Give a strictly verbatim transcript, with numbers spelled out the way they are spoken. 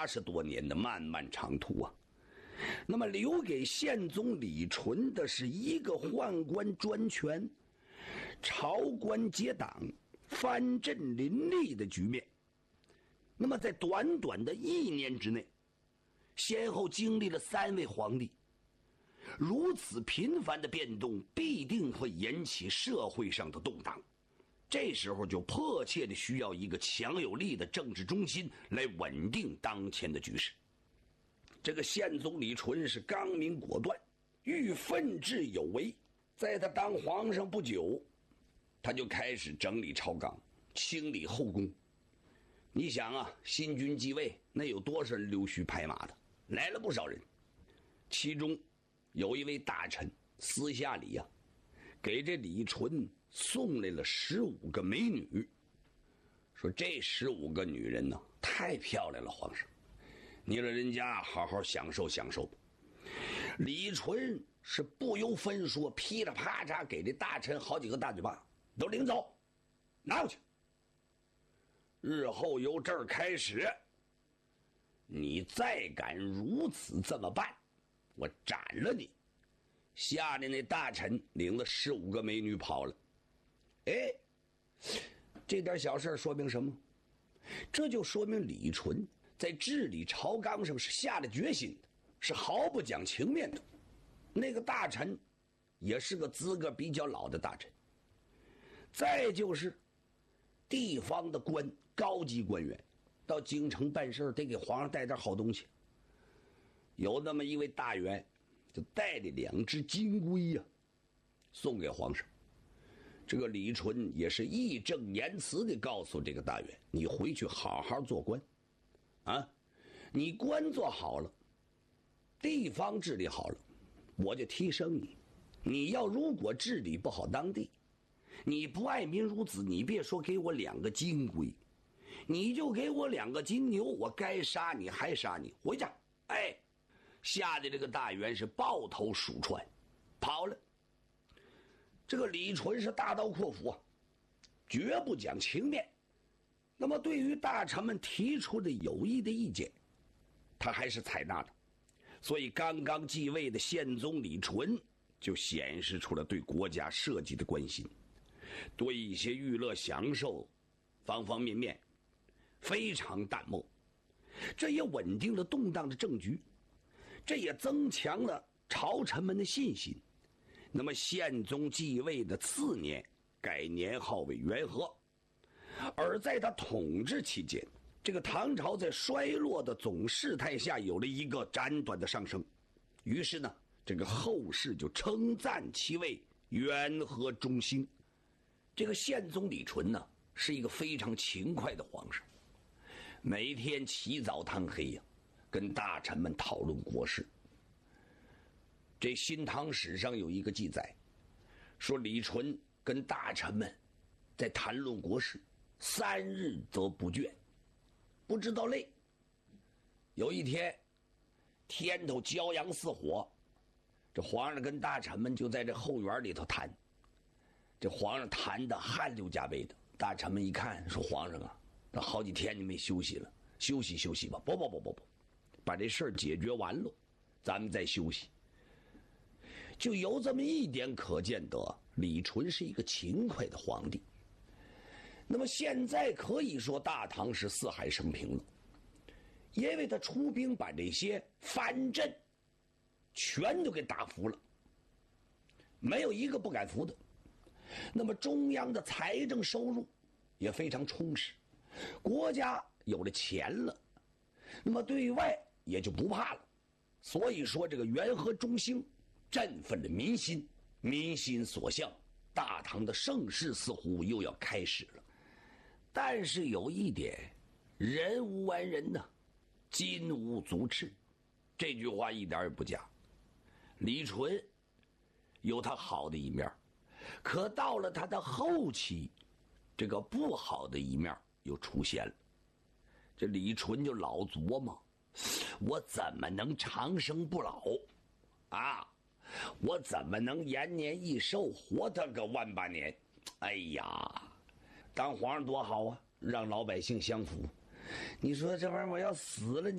八十多年的漫漫长途啊。那么留给宪宗李纯的是一个宦官专权、朝官结党、藩镇林立的局面。那么在短短的一年之内，先后经历了三位皇帝，如此频繁的变动必定会引起社会上的动荡。这时候就迫切的需要一个强有力的政治中心来稳定当前的局势。这个宪宗李纯是刚明果断，欲奋志有为。在他当皇上不久，他就开始整理朝纲，清理后宫。你想啊，新君继位，那有多少人溜须拍马的，来了不少人。其中有一位大臣私下里呀、啊，给这李纯送来了十五个美女，说这十五个女人呢太漂亮了，皇上，你让人家好好享受享受。李纯是不由分说，噼里啪嚓给这大臣好几个大嘴巴，都领走，拿过去。日后由这儿开始，你再敢如此这么办，我斩了你。下面那大臣领了十五个美女跑了。哎，这点小事说明什么？这就说明李纯在治理朝纲上是下了决心的，是毫不讲情面的。那个大臣也是个资格比较老的大臣。再就是地方的官，高级官员到京城办事得给皇上带点好东西。有那么一位大员就带了两只金龟呀、啊，送给皇上。这个李纯也是义正言辞地告诉这个大员，你回去好好做官啊，你官做好了，地方治理好了，我就提升你。你要如果治理不好当地，你不爱民如子，你别说给我两个金龟，你就给我两个金牛，我该杀你还杀你，回家。哎，吓得这个大员是抱头鼠窜跑了。这个李纯是大刀阔斧啊，绝不讲情面。那么对于大臣们提出的有益的意见，他还是采纳的。所以刚刚继位的宪宗李纯就显示出了对国家社稷的关心，对一些娱乐享受方方面面非常淡漠。这也稳定了动荡的政局，这也增强了朝臣们的信心。那么宪宗继位的次年改年号为元和，而在他统治期间，这个唐朝在衰落的总事态下有了一个斩短的上升。于是呢，这个后世就称赞其为元和中兴。这个宪宗李纯呢，是一个非常勤快的皇上，每天起早贪黑呀、啊，跟大臣们讨论国事。这《新唐史》上有一个记载，说李纯跟大臣们在谈论国事，三日则不倦，不知道累。有一天，天头骄阳似火，这皇上跟大臣们就在这后园里头谈。这皇上谈的汗流浃背的，大臣们一看说：“皇上啊，这好几天你没休息了，休息休息吧。”不不不不不，把这事儿解决完了，咱们再休息。就有这么一点可见得，李纯是一个勤快的皇帝。那么现在可以说大唐是四海升平了，因为他出兵把这些藩镇全都给打服了，没有一个不敢服的。那么中央的财政收入也非常充实，国家有了钱了，那么对外也就不怕了。所以说这个元和中兴振奋了民心，民心所向，大唐的盛世似乎又要开始了。但是有一点，人无完人呐，金无足赤，这句话一点也不假。李纯有他好的一面，可到了他的后期，这个不好的一面又出现了。这李纯就老琢磨，我怎么能长生不老啊，我怎么能延年益寿，活他个万八年？哎呀，当皇上多好啊，让老百姓享福。你说这玩意儿我要死了，你